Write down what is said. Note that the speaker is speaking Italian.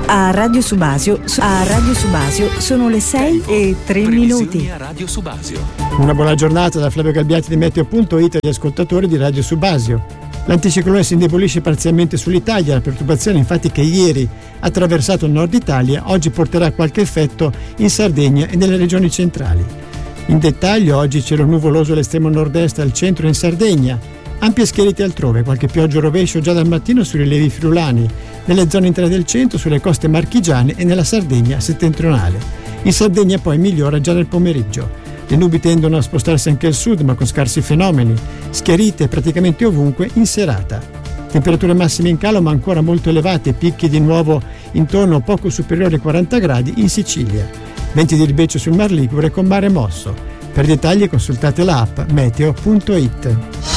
A Radio Subasio sono le 6:03. A Radio Subasio. Una buona giornata da Flavio Galbiati di Meteo.it agli ascoltatori di Radio Subasio. L'anticiclone si indebolisce parzialmente sull'Italia. La perturbazione infatti che ieri ha attraversato il nord Italia oggi porterà qualche effetto in Sardegna e nelle regioni centrali. In dettaglio, oggi cielo nuvoloso all'estremo nord-est, al centro e in Sardegna, ampie schiarite altrove, qualche pioggia o rovescio già dal mattino sui rilievi friulani, nelle zone interne del centro, sulle coste marchigiane e nella Sardegna settentrionale. In Sardegna poi migliora già nel pomeriggio. Le nubi tendono a spostarsi anche al sud, ma con scarsi fenomeni, schiarite praticamente ovunque in serata. Temperature massime in calo ma ancora molto elevate, picchi di nuovo intorno o poco superiori ai 40 gradi in Sicilia. Venti di ribeccio sul Mar Ligure con mare mosso. Per dettagli consultate l'app Meteo.it.